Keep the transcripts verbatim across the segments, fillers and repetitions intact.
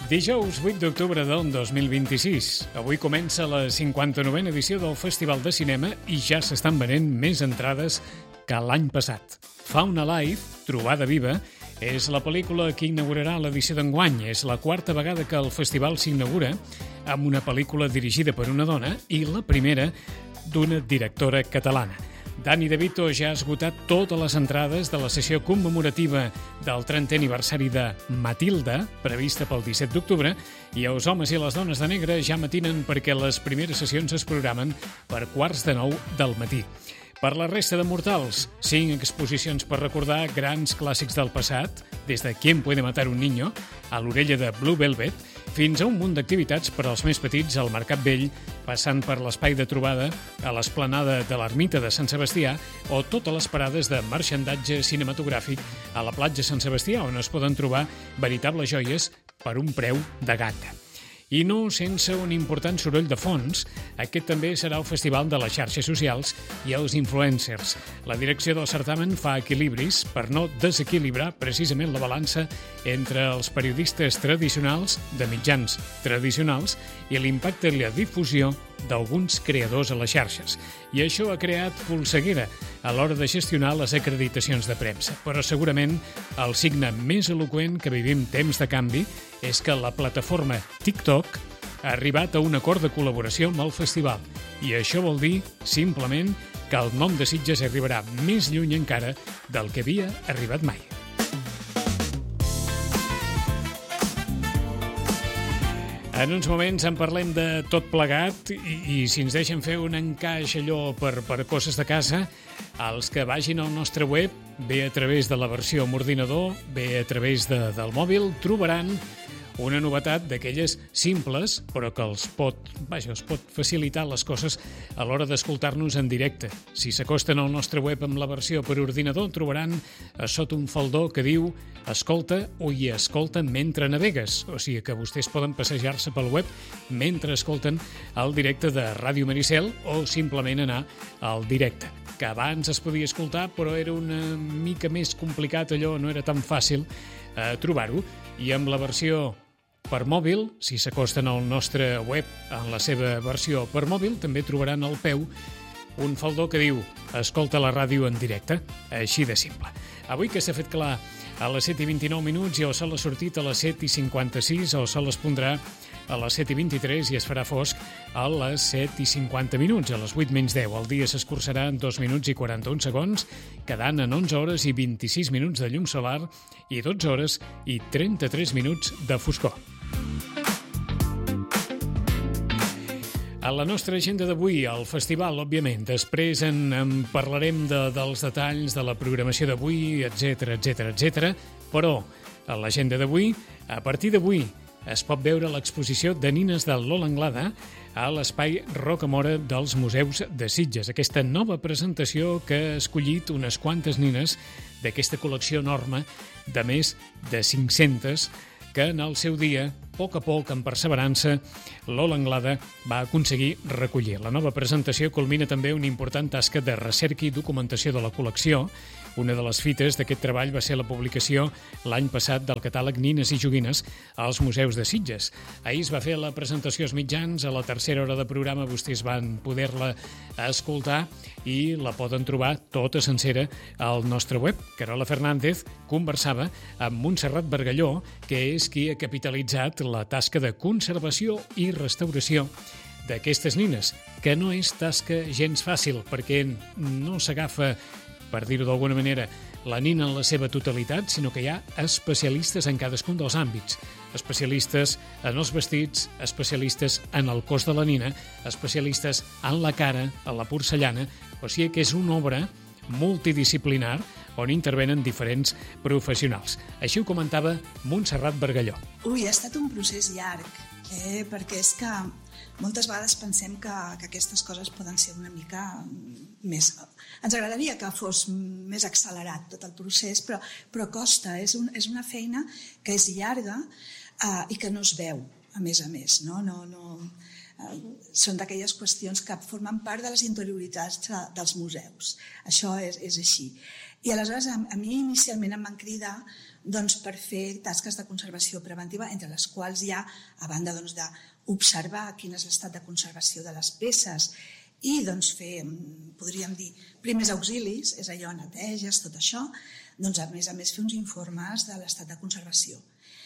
Dijous vuit d'octubre del dos mil vint-i-sis. Avui comença la cinquanta-novena edició del Festival de Cinema i ja s'estan venent més entrades que l'any passat. Fauna Live, Trobada Viva, és la pel·lícula que inaugurarà l'edició d'enguany. És la quarta vegada que el festival s'inaugura amb una pel·lícula dirigida per una dona i la primera d'una directora catalana. Dani De Vito ja ha esgotat totes les entrades de la sessió commemorativa del trentè aniversari de Matilda, prevista pel disset d'octubre, i els homes i les dones de negre ja matinen perquè les primeres sessions es programen per quarts de nou del matí. Per la resta de mortals, cinc exposicions per recordar grans clàssics del passat, des de ¿Quién puede matar un niño?, a l'orella de Blue Velvet, fins a un munt d'activitats per als més petits al Mercat Vell, passant per l'espai de trobada a l'esplanada de l'Ermita de Sant Sebastià o totes les parades de marxandatge cinematogràfic a la platja Sant Sebastià, on es poden trobar veritables joies per un preu de ganga. I no sense un important soroll de fons, aquest també serà el festival de les xarxes socials i els influencers. La direcció del certamen fa equilibris per no desequilibrar precisament la balança entre els periodistes tradicionals, de mitjans tradicionals, i l'impacte i la difusió d'alguns creadors a les xarxes. I això ha creat polseguera a l'hora de gestionar les acreditacions de premsa. Però segurament el signe més eloqüent que vivim temps de canvi és que la plataforma TikTok ha arribat a un acord de col·laboració amb el festival. I això vol dir, simplement, que el nom de Sitges arribarà més lluny encara del que havia arribat mai. En uns moments en parlem de tot plegat i, i si ens deixen fer un encaix allò per, per coses de casa, els que vagin al nostre web, bé a través de la versió amb ordinador, bé a través de, del mòbil, trobaran una novetat d'aquelles simples, però que els pot, vaja, els pot facilitar les coses a l'hora d'escoltar-nos en directe. Si s'acosten al nostre web amb la versió per ordinador, trobaran a sota un faldó que diu «Escolta» o «I escolta mentre navegues». O sigui que vostès poden passejar-se pel web mentre escolten el directe de Ràdio Maricel o simplement anar al directe, que abans es podia escoltar, però era una mica més complicat allò, no era tan fàcil eh, trobar-ho. I amb la versió per mòbil, si s'acosten al nostre web en la seva versió per mòbil, també trobaran al peu un faldó que diu «Escolta la ràdio en directe», així de simple. Avui que s'ha fet clar a les set i vint-i-nou minuts i el sol ha sortit a les set i cinquanta-sis, el sol es pondrà a les set i vint-i-tres i es farà fosc a les set i cinquanta minuts, a les vuit menys deu. El dia s'escurçarà en dos minuts i quaranta-un segons, quedant en onze hores i vint-i-sis minuts de llum solar i dotze hores i trenta-tres minuts de foscor. A la nostra agenda d'avui, el festival, òbviament. Després en, en parlarem de, dels detalls de la programació d'avui, etcètera, etcètera, etcètera. Però a l'agenda d'avui, a partir d'avui, es pot veure l'exposició de nines de Lola Anglada a l'espai Rocamora dels Museus de Sitges. Aquesta nova presentació que ha escollit unes quantes nines d'aquesta col·lecció enorme de més de cinc-centes que en el seu dia, a poc a poc, amb perseverança, Lola Anglada va aconseguir recollir. La nova presentació culmina també una important tasca de recerca i documentació de la col·lecció. Una de les fites d'aquest treball va ser la publicació l'any passat del catàleg Nines i Joguines als Museus de Sitges. Ahir es va fer la presentació als mitjans, a la tercera hora de programa vostès van poder-la escoltar i la poden trobar tota sencera al nostre web. Carola Fernández conversava amb Montserrat Bargalló, que és qui ha capitalitzat la tasca de conservació i restauració d'aquestes nines, que no és tasca gens fàcil, perquè no s'agafa, per dir-ho d'alguna manera, la nina en la seva totalitat, sinó que hi ha especialistes en cadascun dels àmbits. Especialistes en els vestits, especialistes en el cos de la nina, especialistes en la cara, en la porcellana, o sigui que és una obra multidisciplinar on intervenen diferents professionals. Així ho comentava Montserrat Bargalló. Ui, ha estat un procés llarg, eh? perquè és que moltes vegades pensem que, que aquestes coses poden ser una mica més... Ens agradaria que fos més accelerat tot el procés, però, però costa. És, un, és una feina que és llarga eh, i que no es veu, a més a més. No? No, no, eh, són d'aquelles qüestions que formen part de les interioritats dels museus. Això és, és així. I aleshores a, a mi inicialment em van cridar doncs, per fer tasques de conservació preventiva, entre les quals hi ha, a banda doncs, d'observar quin és l'estat de conservació de les peces i doncs, fer, podríem dir, primers auxilis, és allò, neteges, tot això, doncs, a més a més fer uns informes de l'estat de conservació.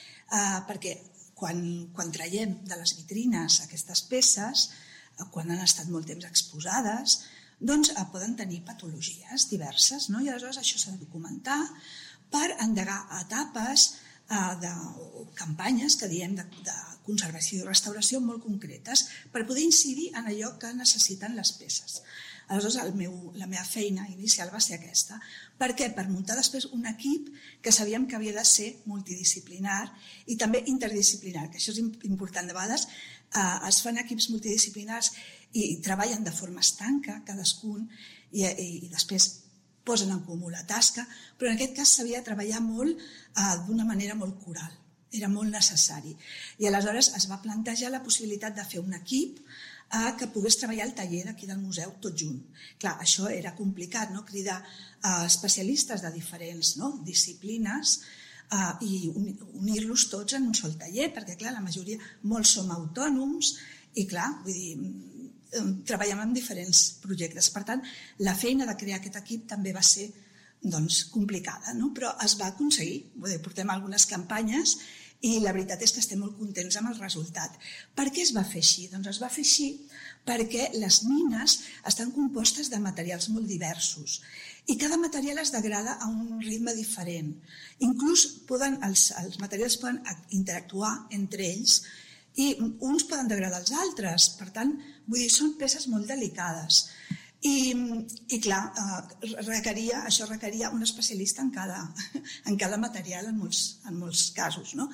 Uh, perquè quan, quan traiem de les vitrines aquestes peces, uh, quan han estat molt temps exposades, doncs uh, poden tenir patologies diverses, no? I aleshores això s'ha de documentar per endegar etapes eh, de campanyes que diem de, de conservació i restauració molt concretes per poder incidir en allò que necessiten les peces. Aleshores, el meu, la meva feina inicial va ser aquesta. Per què? Per muntar després un equip que sabíem que havia de ser multidisciplinar i també interdisciplinar, que això és important. De vegades eh, es fan equips multidisciplinars i treballen de forma estanca, cadascun, i, i, i després posen en comú la tasca, però en aquest cas s'havia de treballar molt eh, d'una manera molt coral, era molt necessari. I aleshores es va plantejar la possibilitat de fer un equip eh, que pogués treballar al taller d'aquí del museu tot junt. Clar, això era complicat, no? Cridar eh, especialistes de diferents no? disciplines eh, i unir-los tots en un sol taller, perquè clar, la majoria, molts som autònoms i clar, vull dir, treballem en diferents projectes. Per tant, la feina de crear aquest equip també va ser doncs, complicada, no? Però es va aconseguir. Vull dir, portem algunes campanyes i la veritat és que estem molt contents amb el resultat. Per què es va fer així? Doncs es va fer així perquè les nines estan compostes de materials molt diversos i cada material es degrada a un ritme diferent. Inclús poden, els, els materials poden interactuar entre ells i uns poden degradar els altres. Per tant, vull dir, són peces molt delicades. I, i clar, requeria, això requeria un especialista en cada, en cada material en molts, en molts casos. No?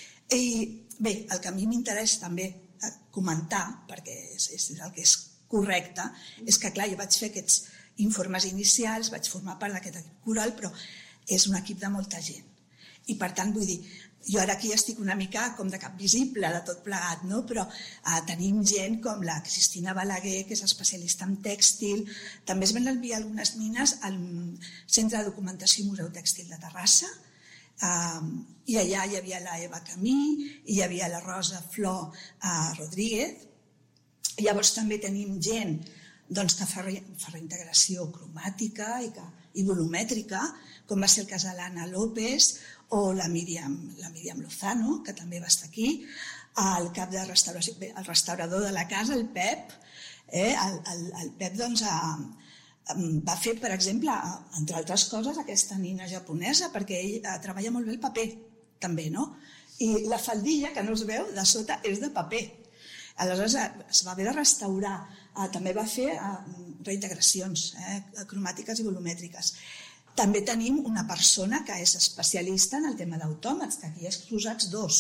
I bé, el que a mi m'interessa també comentar, perquè és, és el que és correcte, és que clar, jo vaig fer aquests informes inicials, vaig formar part d'aquest equip coral, però és un equip de molta gent. I per tant, vull dir, jo ara aquí estic una mica com de cap visible de tot plegat, no? Però eh, tenim gent com la Cristina Balaguer, que és especialista en tèxtil. També es van enviar algunes nines al Centre de Documentació i Museu Tèxtil de Terrassa, eh, i allà hi havia la Eva Camí, i hi havia la Rosa Flor eh, Rodríguez. Llavors també tenim gent doncs, que fa, re, fa reintegració cromàtica i, que, i volumètrica, com va ser el cas de l'Anna López, o la Míriam, la Míriam Lozano, que també va estar aquí, el cap de restauració, el restaurador de la casa, el Pep, eh, el, el, el Pep doncs, a, va fer, per exemple, entre altres coses, aquesta nina japonesa, perquè ell eh, treballa molt bé el paper, també, no? I la faldilla, que no es veu, de sota és de paper. Aleshores es va haver de restaurar, eh, també va fer eh, reintegracions eh, cromàtiques i volumètriques. També tenim una persona que és especialista en el tema d'autòmats, que aquí hi ha exposats dos.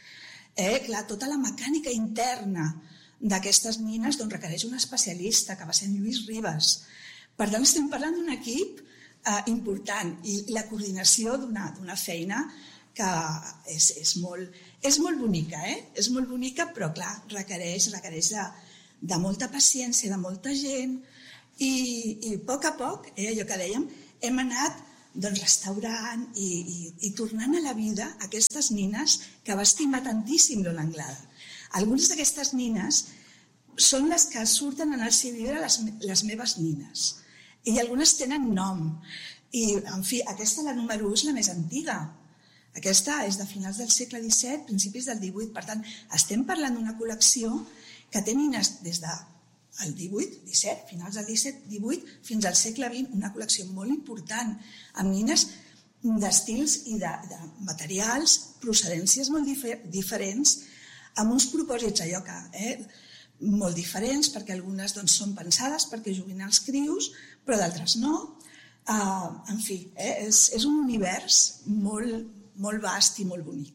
Eh, clar, tota la mecànica interna d'aquestes nines doncs, requereix un especialista, que va ser en Lluís Ribas. Per tant, estem parlant d'un equip eh, important i la coordinació d'una, d'una feina que és, és, molt, és molt bonica, eh? És molt bonica, però clar, requereix, requereix de, de molta paciència, de molta gent i, i a poc a poc, eh, allò que dèiem, hem anat doncs, restaurant i, i, i tornant a la vida aquestes nines que va estimar tantíssim Lola Anglada. Algunes d'aquestes nines són les que surten en el seu llibre les, les meves nines. I algunes tenen nom. I, en fi, aquesta, la número u, és la més antiga. Aquesta és de finals del segle disset, principis del divuit. Per tant, estem parlant d'una col·lecció que té nines des de el divuit, disset, finals del disset, divuit, fins al segle vint, una col·lecció molt important, amb nines d'estils i de, de materials, procedències molt difer diferents, amb uns propòsits allò que, eh, molt diferents, perquè algunes doncs, són pensades perquè juguin als crios, però d'altres no. Uh, en fi, eh, és, és un univers molt, molt vast i molt bonic.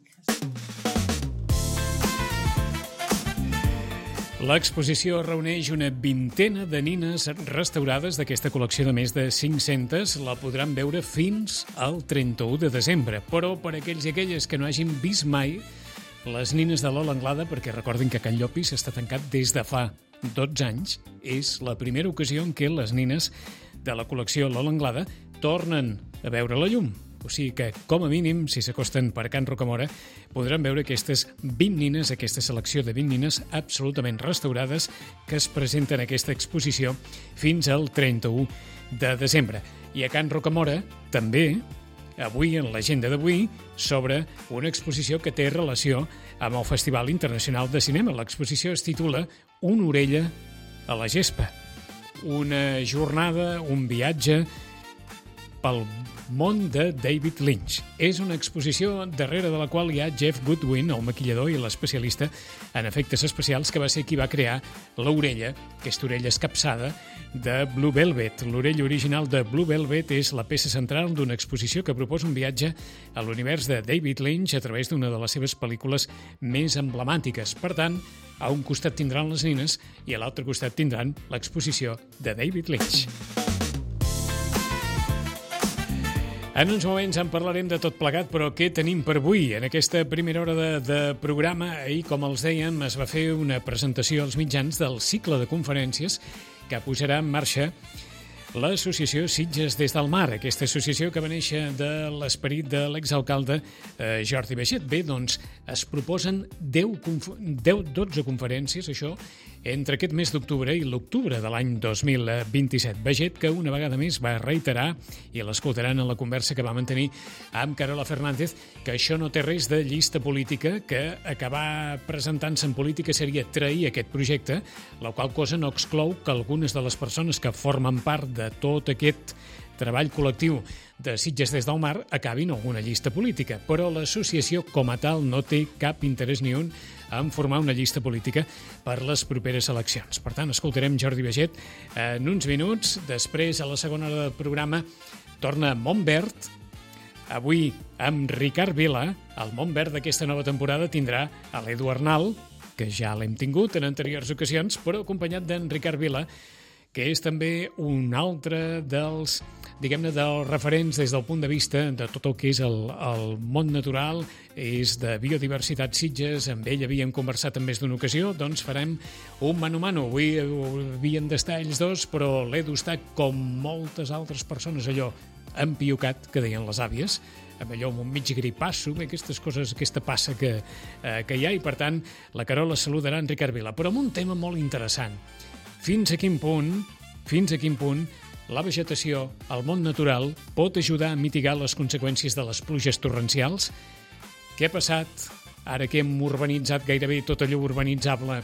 L'exposició reuneix una vintena de nines restaurades d'aquesta col·lecció de més de cinc-centes. La podran veure fins al trenta-u de desembre. Però per aquells i aquelles que no hagin vist mai les nines de Lola Anglada, perquè recordin que Can Llopis està tancat des de fa dotze anys, és la primera ocasió en què les nines de la col·lecció Lola Anglada tornen a veure la llum. O sigui que, com a mínim, si s'acosten per Can Rocamora, podran veure aquestes vint nines, aquesta selecció de vint nines absolutament restaurades que es presenten en aquesta exposició fins al trenta-u de desembre. I a Can Rocamora, també, avui, en l'agenda d'avui, s'obre una exposició que té relació amb el Festival Internacional de Cinema. L'exposició es titula Una orella a la gespa. Una jornada, un viatge pel món de David Lynch. És una exposició darrere de la qual hi ha Jeff Goodwin, el maquillador i l'especialista en efectes especials, que va ser qui va crear l'orella, aquesta orella escapçada, de Blue Velvet. L'orella original de Blue Velvet és la peça central d'una exposició que proposa un viatge a l'univers de David Lynch a través d'una de les seves pel·lícules més emblemàtiques. Per tant, a un costat tindran les nines i a l'altre costat tindran l'exposició de David Lynch. En uns moments en parlarem de tot plegat, però què tenim per avui? En aquesta primera hora de, de programa, ahir, com els dèiem, es va fer una presentació als mitjans del cicle de conferències que posarà en marxa l'associació Sitges des del Mar, aquesta associació que va néixer de l'esperit de l'exalcalde eh, Jordi Baixet. Bé, doncs, es proposen deu, deu, dotze conferències, això, entre aquest mes d'octubre i l'octubre de l'any dos mil vint-i-set. Baixet, que una vegada més va reiterar, i l'escoltaran en la conversa que va mantenir amb Carola Fernández, que això no té res de llista política, que acabar presentant-se en política seria trair aquest projecte, la qual cosa no exclou que algunes de les persones que formen part de tot aquest treball col·lectiu de Sitges des del Mar acabin alguna llista política, però l'associació com a tal no té cap interès ni un en formar una llista política per les properes eleccions. Per tant, escoltarem Jordi Baixet en uns minuts. Després, a la segona hora del programa, torna Montverd. Avui, amb Ricard Vila, el Montverd d'aquesta nova temporada tindrà a l'Edu Arnal, que ja l'hem tingut en anteriors ocasions, però acompanyat d'en Ricard Vila, que és també un altre dels, diguem-ne, dels referents des del punt de vista de tot el que és el, el món natural, és de biodiversitat Sitges. Amb ell havíem conversat en més d'una ocasió, doncs farem un mano a mano. Avui havien d'estar ells dos, però l'Edu està, com moltes altres persones, allò empiocat, que deien les àvies, amb allò amb un mig gripasso, aquestes coses, aquesta passa que, eh, que hi ha, i per tant la Carola saludarà en Ricard Vila, però amb un tema molt interessant. Fins a quin punt, fins a quin punt la vegetació, el món natural, pot ajudar a mitigar les conseqüències de les pluges torrencials? Què ha passat ara que hem urbanitzat gairebé tot allò urbanitzable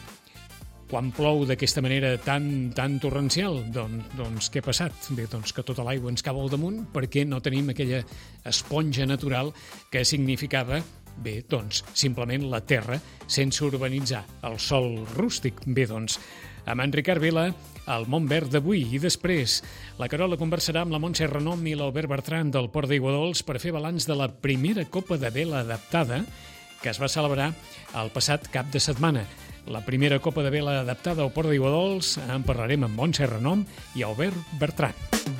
quan plou d'aquesta manera tan, tan torrencial? Doncs, doncs què ha passat? Bé, doncs que tota l'aigua ens cau al damunt perquè no tenim aquella esponja natural que significava, bé, doncs, simplement la terra sense urbanitzar, el sòl rústic. Bé, doncs, amb en Ricard Vila, el Montverd d'avui. I després, la Carola conversarà amb la Montse Renom i l'Albert Bertran del Port d'Aiguadols per fer balanç de la primera Copa de Vela adaptada que es va celebrar el passat cap de setmana. La primera Copa de Vela adaptada al Port d'Aiguadols, en parlarem amb Montse Renom i Albert Bertran.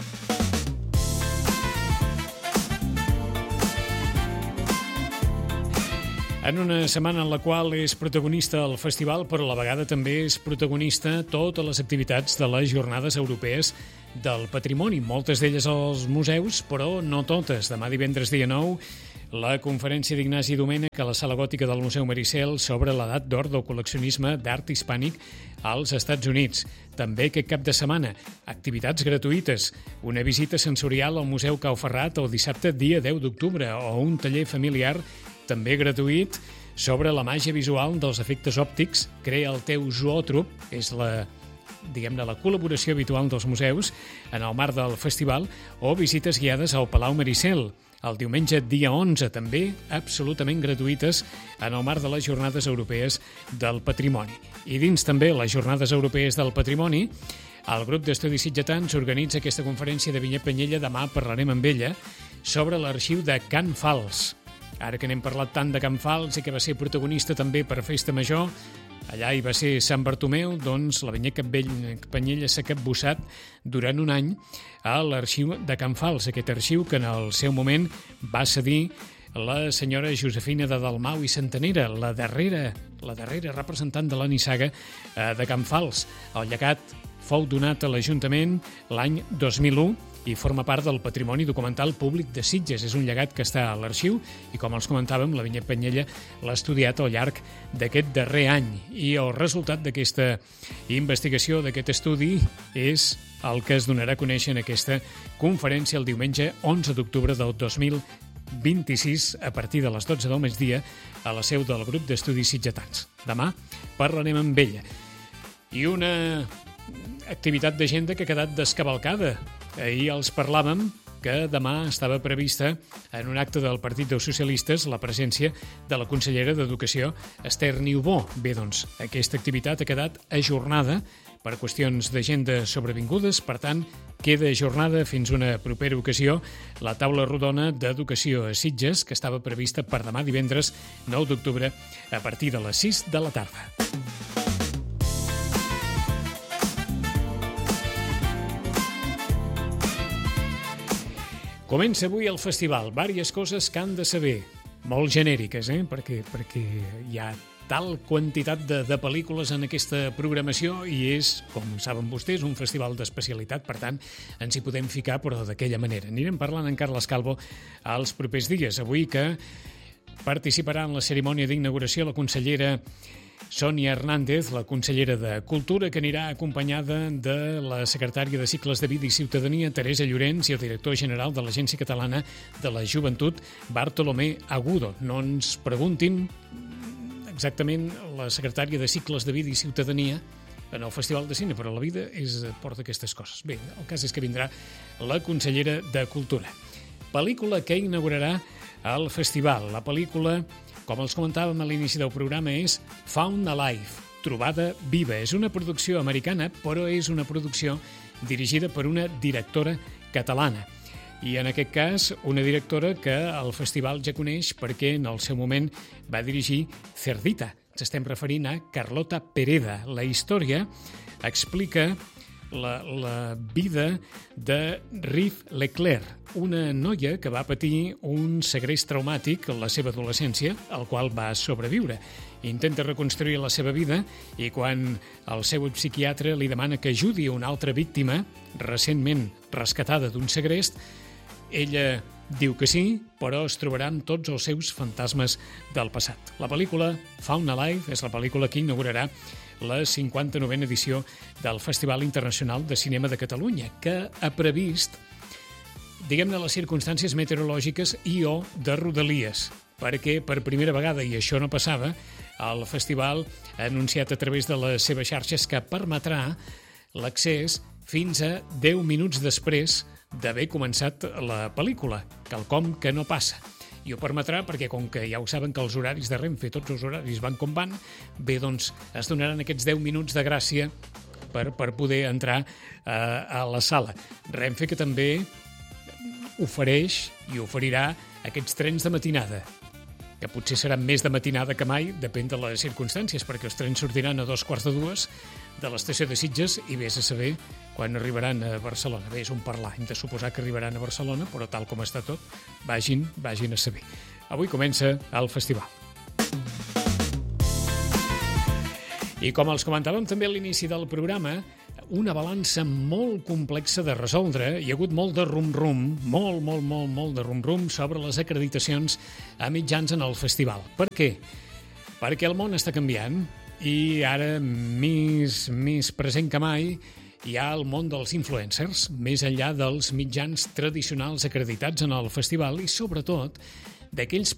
En una setmana en la qual és protagonista el festival, però a la vegada també és protagonista totes les activitats de les Jornades Europees del Patrimoni, moltes d'elles als museus, però no totes. Demà divendres dia nou, la conferència d'Ignasi Domènech a la Sala Gòtica del Museu Maricel sobre l'edat d'or del col·leccionisme d'art hispànic als Estats Units. També aquest cap de setmana, activitats gratuïtes, una visita sensorial al Museu Cau Ferrat el dissabte dia deu d'octubre o un taller familiar també gratuït sobre la màgia visual dels efectes òptics. Crea el teu zoòtrop, és la, diguem-ne, la col·laboració habitual dels museus en el marc del festival, o visites guiades al Palau Maricel. El diumenge dia onze, també absolutament gratuïtes en el marc de les Jornades Europees del Patrimoni. I dins també les Jornades Europees del Patrimoni, el grup d'estudis sitgetans organitza aquesta conferència de Vinyet Penyella. Demà parlarem amb ella sobre l'arxiu de Can Fals. Ara que n'hem parlat tant de Can Fals i que va ser protagonista també per Festa Major, allà hi va ser Sant Bartomeu, doncs la Vinyet Penyella s'ha capbussat durant un any a l'arxiu de Can Fals, aquest arxiu que en el seu moment va cedir la senyora Josefina de Dalmau i Santanera, la darrera, la darrera representant de la nissaga de Can Fals. El llegat fou donat a l'Ajuntament l'any dos mil u i forma part del patrimoni documental públic de Sitges. És un llegat que està a l'arxiu i, com els comentàvem, la Vinyet Penyella l'ha estudiat al llarg d'aquest darrer any. I el resultat d'aquesta investigació, d'aquest estudi, és el que es donarà a conèixer en aquesta conferència el diumenge onze d'octubre del dos mil vint-i-sis a partir de les dotze del migdia a la seu del grup d'estudis sitgetans. Demà parlarem amb ella. I una activitat d'agenda que ha quedat descavalcada. Ahir els parlàvem que demà estava prevista en un acte del Partit dels Socialistes la presència de la consellera d'Educació, Esther Niubó. Bé, doncs, aquesta activitat ha quedat ajornada per qüestions d'agenda sobrevingudes, per tant, queda ajornada fins una propera ocasió la taula rodona d'Educació a Sitges, que estava prevista per demà divendres nou d'octubre a partir de les sis de la tarda. Comença avui el festival. Vàries coses que han de saber. Molt genèriques, eh? Perquè, perquè hi ha tal quantitat de, de pel·lícules en aquesta programació i és, com saben vostès, un festival d'especialitat, per tant, ens hi podem ficar, però d'aquella manera. Anirem parlant amb Carles Calvo als propers dies. Avui que participarà en la cerimònia d'inauguració la consellera Sònia Hernández, la consellera de Cultura, que anirà acompanyada de la secretària de Cicles de Vida i Ciutadania, Teresa Llorenç, i el director general de l'Agència Catalana de la Joventut, Bartolomé Agudo. No ens preguntin exactament la secretària de Cicles de Vida i Ciutadania en el Festival de Cine, però la vida és, porta aquestes coses. Bé, el cas és que vindrà la consellera de Cultura. Pel·lícula que inaugurarà el festival. La pel·lícula, com els comentàvem a l'inici del programa, és Found Alive, Trobada Viva. És una producció americana, però és una producció dirigida per una directora catalana. I en aquest cas, una directora que el festival ja coneix perquè en el seu moment va dirigir Cerdita. Ens estem referint a Carlota Pereda. La història explica la, la vida de Rive Leclerc, una noia que va patir un segrest traumàtic en la seva adolescència, al qual va sobreviure. Intenta reconstruir la seva vida i quan el seu psiquiatre li demana que ajudi a una altra víctima, recentment rescatada d'un segrest, ella diu que sí, però es trobarà amb tots els seus fantasmes del passat. La pel·lícula Found Alive és la pel·lícula que inaugurarà la cinquanta-novena edició del Festival Internacional de Cinema de Catalunya, que ha previst, diguem-ne, les circumstàncies meteorològiques i o de rodalies, perquè per primera vegada, i això no passava, el festival ha anunciat a través de les seves xarxes que permetrà l'accés fins a deu minuts després d'haver començat la pel·lícula, quelcom que no passa. I ho permetrà perquè, com que ja ho saben que els horaris de Renfe, tots els horaris van com van, bé, doncs es donaran aquests deu minuts de gràcia per, per poder entrar eh, a la sala. Renfe que també ofereix i oferirà aquests trens de matinada, que potser seran més de matinada que mai, depèn de les circumstàncies, perquè els trens sortiran a dos quarts de dues de l'estació de Sitges i vés a saber quan arribaran a Barcelona. Bé, és un parlar, hem de suposar que arribaran a Barcelona, però tal com està tot, vagin, vagin a saber. Avui comença el festival. I com els comentàvem també a l'inici del programa, una balança molt complexa de resoldre. Hi ha hagut molt de rum-rum, molt, molt, molt, molt de rum-rum sobre les acreditacions a mitjans en el festival. Per què? Perquè el món està canviant i ara, més, més present que mai, hi ha el món dels influencers, més enllà dels mitjans tradicionals acreditats en el festival i, sobretot, d'aquells